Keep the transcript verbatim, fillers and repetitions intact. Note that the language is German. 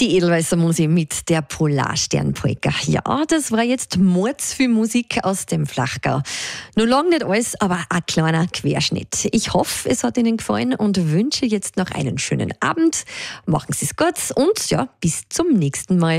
Die Edelweißer Musik mit der Polarstern-Polka. Ja, das war jetzt mordsviel Musik aus dem Flachgau. Nur lang nicht alles, aber ein kleiner Querschnitt. Ich hoffe, es hat Ihnen gefallen und wünsche jetzt noch einen schönen Abend. Machen Sie es gut und ja, bis zum nächsten Mal.